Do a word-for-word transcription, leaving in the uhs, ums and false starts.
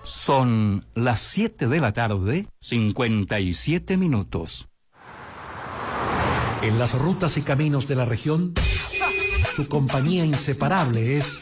Son las siete de la tarde, cincuenta y siete minutos. En las rutas y caminos de la región, su compañía inseparable es